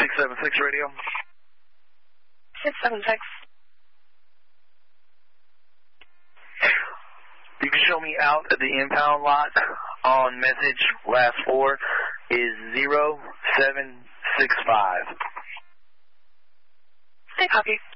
676 radio. 676. You can show me out at the impound lot on message. Last 4 is 0765. Okay, copy.